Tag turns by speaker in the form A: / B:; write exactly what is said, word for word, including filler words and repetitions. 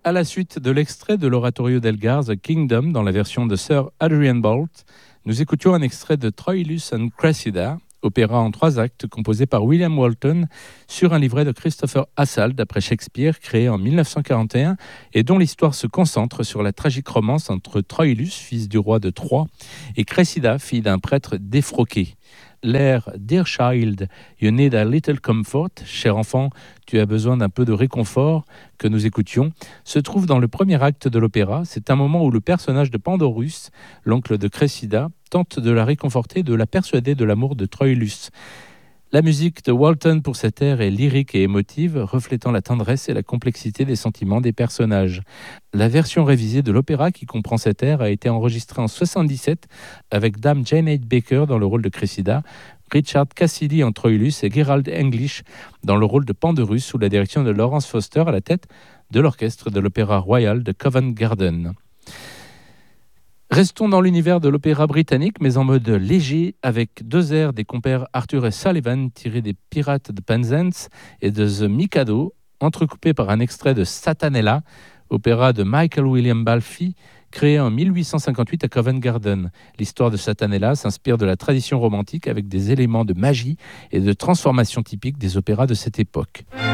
A: À la suite de l'extrait de l'oratorio d'Elgar, The Kingdom, dans la version de Sir Adrian Boult, nous écoutions un extrait de Troilus and Cressida, opéra en trois actes composé par William Walton sur un livret de Christopher Hassall d'après Shakespeare, créé en mille neuf cent quarante et un et dont l'histoire se concentre sur la tragique romance entre Troilus, fils du roi de Troie, et Cressida, fille d'un prêtre défroqué. L'air Dear Child, You Need a Little Comfort, cher enfant, tu as besoin d'un peu de réconfort, que nous écoutions, se trouve dans le premier acte de l'opéra. C'est un moment où le personnage de Pandorus, l'oncle de Cressida, tente de la réconforter, de la persuader de l'amour de Troilus. La musique de Walton pour cet air est lyrique et émotive, reflétant la tendresse et la complexité des sentiments des personnages. La version révisée de l'opéra qui comprend cet air a été enregistrée en soixante-dix-sept avec Dame Jane Baker dans le rôle de Cressida, Richard Cassidy en Troilus et Gerald English dans le rôle de Pandorus sous la direction de Lawrence Foster à la tête de l'orchestre de l'Opéra Royal de Covent Garden. Restons dans l'univers de l'opéra britannique, mais en mode léger, avec deux airs des compères Arthur et Sullivan tirés des Pirates de Penzance et de The Mikado, entrecoupés par un extrait de Satanella, opéra de Michael William Balfe, créé en mille huit cent cinquante-huit à Covent Garden. L'histoire de Satanella s'inspire de la tradition romantique avec des éléments de magie et de transformation typiques des opéras de cette époque.